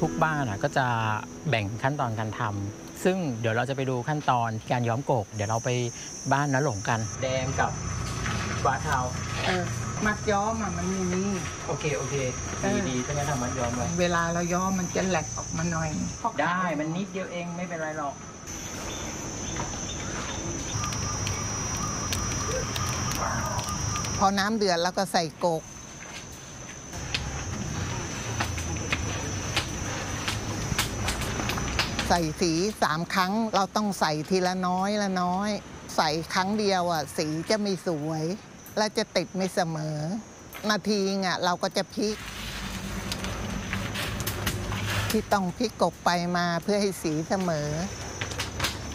ทุกบ้านก็จะแบ่งขั้นตอนการทำซึ่งเดี๋ยวเราจะไปดูขั้นตอนการย้อมกกเดี๋ยวเราไปบ้านน้าหลงกันแดงกับฟ้าเทามัดย้อมมันมีนี่โอเคดีถ้างั้นทำมัดย้อมไว้เวลาเราย้อมมันจะแหลกออกมาหน่อยได้มันนิดเดียวเองไม่เป็นไรหรอกพอน้ำเดือดแล้วก็ใส่กกใส่สี3 ครั้งเราต้องใส่ทีละน้อยละน้อยใส่ครั้งเดียวสีจะไม่สวยและจะติดไม่เสมอนาทีเราก็จะพลิกที่ต้องพลิกกบไปมาเพื่อให้สีเสมอ